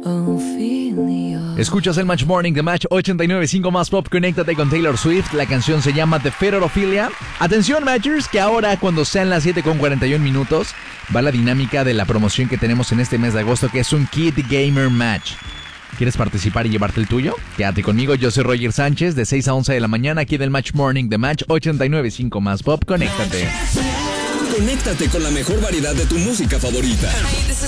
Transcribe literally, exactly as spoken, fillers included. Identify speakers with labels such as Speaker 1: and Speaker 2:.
Speaker 1: Escuchas el Match Morning de Match ochenta y nueve punto cinco más pop. Conéctate con Taylor Swift. La canción se llama The Federophilia. Atención, Matchers, que ahora cuando sean las siete con cuarenta y un minutos va la dinámica de la promoción que tenemos en este mes de agosto, que es un Kid Gamer Match. ¿Quieres participar y llevarte el tuyo? Quédate conmigo, yo soy Roger Sánchez, de seis a once de la mañana, aquí del Match Morning de Match ochenta y nueve punto cinco más pop. Conéctate.
Speaker 2: Conéctate con la mejor variedad de tu música favorita.